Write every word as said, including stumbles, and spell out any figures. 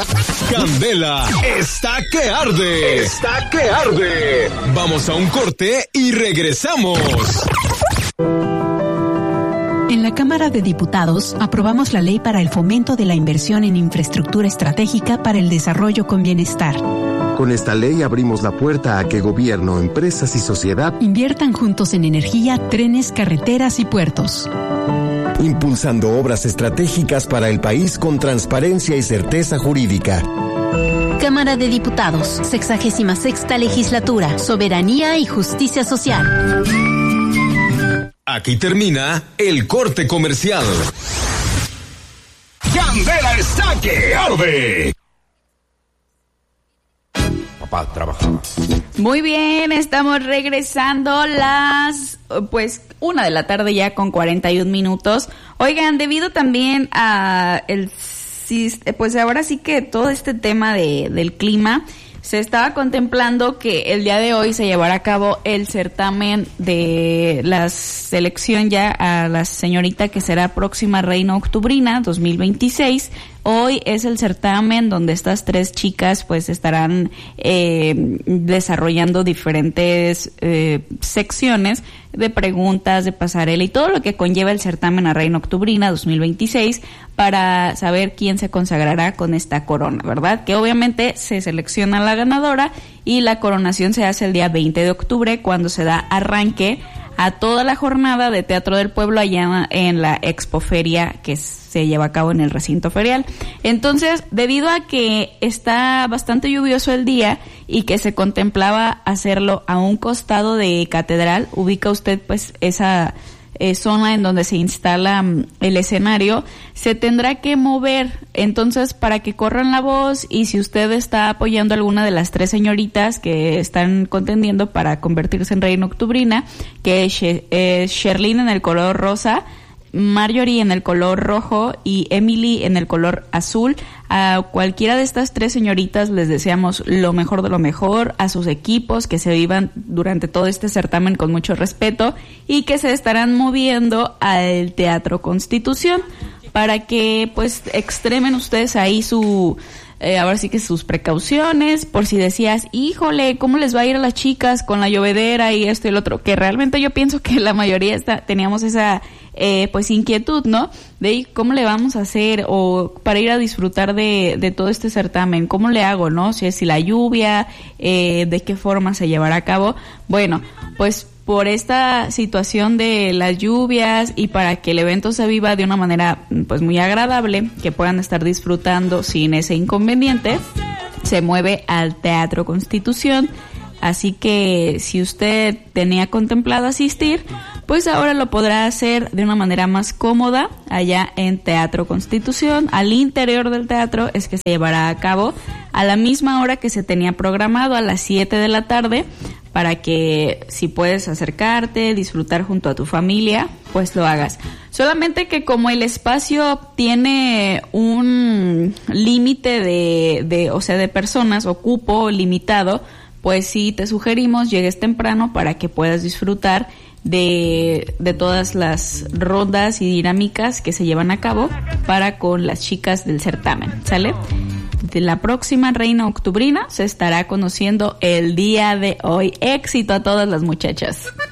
Candela está que arde. Está que arde. Vamos a un corte y regresamos. En la Cámara de Diputados aprobamos la ley para el fomento de la inversión en infraestructura estratégica para el desarrollo con bienestar. Con esta ley abrimos la puerta a que gobierno, empresas y sociedad inviertan juntos en energía, trenes, carreteras y puertos. Impulsando obras estratégicas para el país con transparencia y certeza jurídica. Cámara de Diputados, sexagésima sexta legislatura, soberanía y justicia social. Aquí termina el corte comercial. Candela está que arde. Papá trabajaba. Muy bien, estamos regresando las, pues, una de la tarde ya con cuarenta y un minutos. Oigan, debido también a el, pues ahora sí que todo este tema de, del clima, se estaba contemplando que el día de hoy se llevará a cabo el certamen de la selección ya a la señorita que será próxima reina octubrina dos mil veintiséis. Hoy es el certamen donde estas tres chicas pues estarán eh, desarrollando diferentes eh, secciones de preguntas, de pasarela y todo lo que conlleva el certamen a Reina Octubrina dos mil veintiséis para saber quién se consagrará con esta corona, ¿verdad? Que obviamente se selecciona la ganadora y la coronación se hace el día veinte de octubre cuando se da arranque a toda la jornada de Teatro del Pueblo allá en la Expoferia que se lleva a cabo en el recinto ferial. Entonces, debido a que está bastante lluvioso el día y que se contemplaba hacerlo a un costado de Catedral, ubica usted pues esa eh, zona en donde se instala um, el escenario, se tendrá que mover. Entonces, para que corran la voz y si usted está apoyando a alguna de las tres señoritas que están contendiendo para convertirse en reina octubrina, que es eh, Sherlyn en el color rosa, Marjorie en el color rojo y Emily en el color azul. A cualquiera de estas tres señoritas les deseamos lo mejor de lo mejor, a sus equipos que se vivan durante todo este certamen con mucho respeto y que se estarán moviendo al Teatro Constitución para que pues extremen ustedes ahí su... Eh, ahora sí que sus precauciones, por si decías, híjole, ¿cómo les va a ir a las chicas con la llovedera y esto y el otro? Que realmente yo pienso que la mayoría está, teníamos esa eh, pues inquietud, ¿no? De cómo le vamos a hacer o para ir a disfrutar de, de todo este certamen, ¿cómo le hago, no? Si es si la lluvia, eh, de qué forma se llevará a cabo. Bueno, pues por esta situación de las lluvias y para que el evento se viva de una manera pues muy agradable, que puedan estar disfrutando sin ese inconveniente, se mueve al Teatro Constitución. Así que si usted tenía contemplado asistir, pues ahora lo podrá hacer de una manera más cómoda allá en Teatro Constitución. Al interior del teatro es que se llevará a cabo a la misma hora que se tenía programado, a las siete de la tarde, para que si puedes acercarte, disfrutar junto a tu familia, pues lo hagas. Solamente que como el espacio tiene un límite de, de, o sea, de personas o cupo limitado, pues sí te sugerimos llegues temprano para que puedas disfrutar de, de todas las rondas y dinámicas que se llevan a cabo para con las chicas del certamen, ¿sale? De la próxima reina octubrina se estará conociendo el día de hoy. Éxito a todas las muchachas.